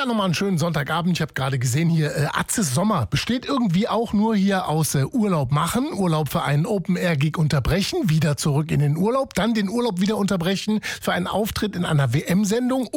Ja, nochmal einen schönen Sonntagabend. Ich habe gerade gesehen hier, Atzes Sommer besteht irgendwie auch nur hier aus Urlaub machen, Urlaub für einen Open-Air-Gig unterbrechen, wieder zurück in den Urlaub, dann den Urlaub wieder unterbrechen für einen Auftritt in einer WM-Sendung